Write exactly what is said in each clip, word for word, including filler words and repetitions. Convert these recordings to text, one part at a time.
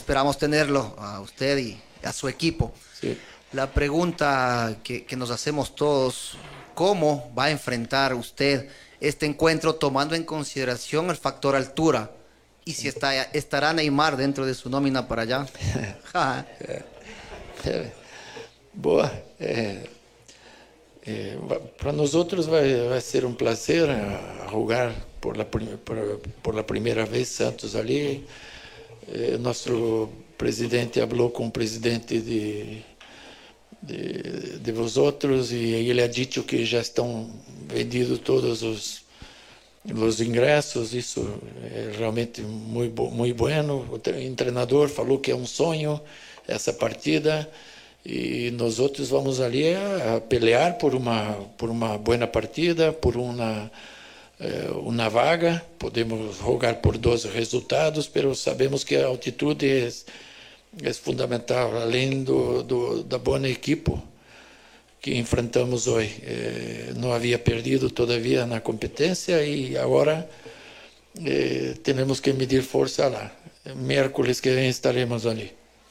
esperamos tenerlo a usted y a su equipo. Sí. La pregunta que, que nos hacemos todos, ¿cómo va a enfrentar usted este encuentro tomando en consideración el factor altura? Y si está, estará Neymar dentro de su nómina para allá. é, é, boa. É, é, para nós outros vai, vai ser um prazer jogar por la, por, por la primeira vez Santos ali. É, nosso presidente falou com o presidente de, de, de vosotros e ele ha dito que já estão vendidos todos os os ingressos. Isso é realmente muito muito bueno. O treinador falou que é um sonho essa partida e nós outros vamos ali a, a pelear por uma por uma boa partida, por uma eh, uma vaga. Podemos jogar por dois resultados, mas sabemos que a altitude é, é fundamental, além do, do da boa equipe que enfrentamos hoje. Eh, não havia perdido todavia na competência e agora eh, temos que medir força lá. Miércoles que vem estaremos ali.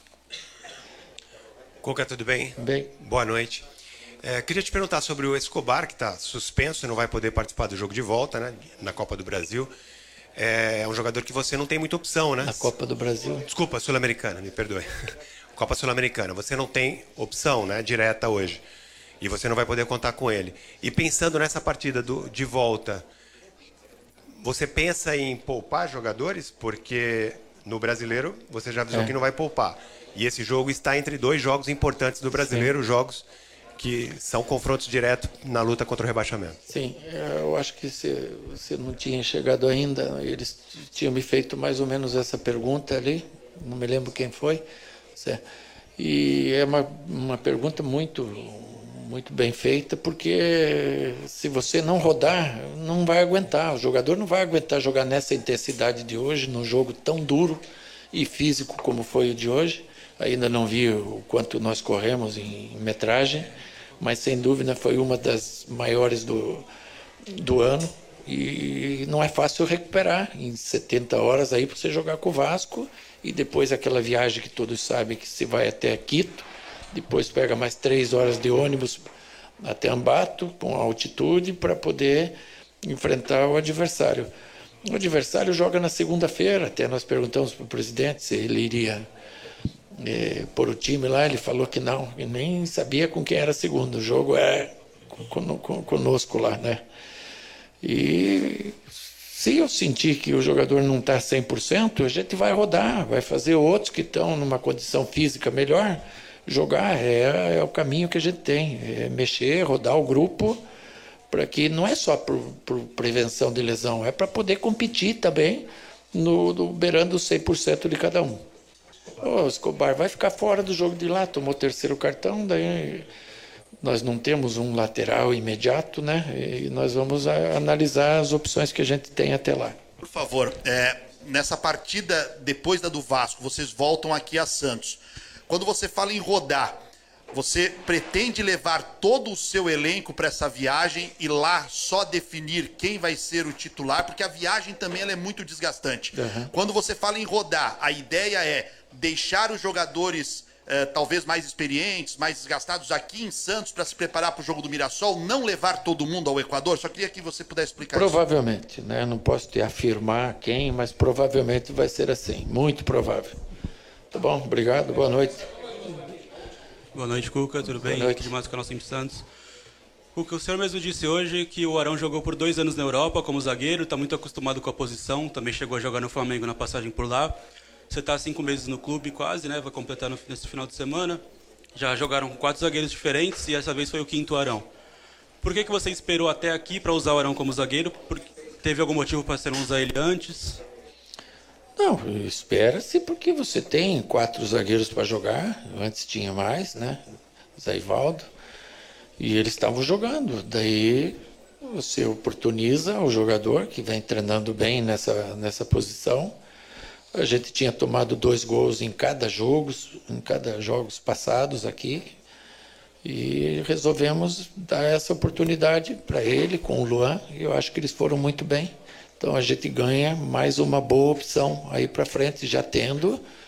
Cuca, tudo bem? Bem. Boa noite. É, queria te perguntar sobre o Escobar, que está suspenso e não vai poder participar do jogo de volta, né, na Copa do Brasil. É, é um jogador que você não tem muita opção, né? Na Copa do Brasil? Desculpa, Sul-Americana, me perdoe. Copa Sul-Americana. Você não tem opção, né, direta hoje. E você não vai poder contar com ele. E pensando nessa partida do, de volta, você pensa em poupar jogadores? Porque no Brasileiro você já avisou é. que não vai poupar. E esse jogo está entre dois jogos importantes do Brasileiro, Sim. jogos que são confrontos diretos na luta contra o rebaixamento. Sim, eu acho que você, você não tinha chegado ainda. Eles tinham me feito mais ou menos essa pergunta ali, não me lembro quem foi. E é uma, uma pergunta muito... muito bem feita, porque se você não rodar, não vai aguentar. O jogador não vai aguentar jogar nessa intensidade de hoje, num jogo tão duro e físico como foi o de hoje. Ainda não vi o quanto nós corremos em metragem, mas sem dúvida foi uma das maiores do, do ano. E não é fácil recuperar em setenta horas aí para você jogar com o Vasco e depois aquela viagem que todos sabem que se vai até Quito. Depois pega mais três horas de ônibus até Ambato, com altitude, para poder enfrentar o adversário. O adversário joga na segunda-feira, até nós perguntamos para o presidente se ele iria é, pôr o time lá, ele falou que não, ele nem sabia com quem era segundo. O jogo é con con conosco lá, né? E se eu sentir que o jogador não está cem por cento, a gente vai rodar, vai fazer outros que estão numa condição física melhor, jogar, é, é o caminho que a gente tem, é mexer, rodar o grupo, para que não é só por, por prevenção de lesão, é para poder competir também, no, no, beirando cem por cento de cada um. O Escobar vai ficar fora do jogo de lá, tomou o terceiro cartão, daí nós não temos um lateral imediato, né? E nós vamos a, analisar as opções que a gente tem até lá. Por favor, é, nessa partida, depois da do Vasco, vocês voltam aqui a Santos. Quando você fala em rodar, você pretende levar todo o seu elenco para essa viagem e lá só definir quem vai ser o titular? Porque a viagem também ela é muito desgastante. Uhum. Quando você fala em rodar, a ideia é deixar os jogadores eh, talvez mais experientes, mais desgastados aqui em Santos para se preparar para o jogo do Mirassol, não levar todo mundo ao Equador? Só queria que você pudesse explicar provavelmente, isso. Né? Não posso te afirmar quem, mas provavelmente vai ser assim, muito provável. Tá bom, obrigado, boa noite. Boa noite, Cuca, tudo bem? Boa noite. Aqui de mais do canal Sempre Santos. Cuca, o senhor mesmo disse hoje que o Arão jogou por dois anos na Europa como zagueiro, está muito acostumado com a posição, também chegou a jogar no Flamengo na passagem por lá. Você está há cinco meses no clube quase, né? Vai completar no, nesse final de semana. Já jogaram com quatro zagueiros diferentes e essa vez foi o quinto Arão. Por que, que você esperou até aqui para usar o Arão como zagueiro? Porque teve algum motivo para você não usar ele antes? Não, espera-se porque você tem quatro zagueiros para jogar. Antes tinha mais, né? Zé Ivaldo. E eles estavam jogando. Daí você oportuniza o jogador que vem treinando bem nessa, nessa posição. A gente tinha tomado dois gols em cada jogo, em cada jogos passados aqui. E resolvemos dar essa oportunidade para ele com o Luan. E eu acho que eles foram muito bem. Então a gente ganha mais uma boa opção aí para frente, já tendo